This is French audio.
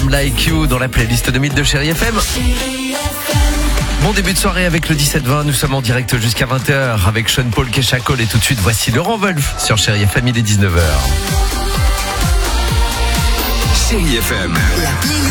I'm Like You dans la playlist de Mythe de Chérie FM. Bon début de soirée avec le 17-20, nous sommes en direct jusqu'à 20h avec Sean Paul, Kesha Cole et tout de suite voici Laurent Wolf sur Chérie FM, il est 19h. Chérie FM.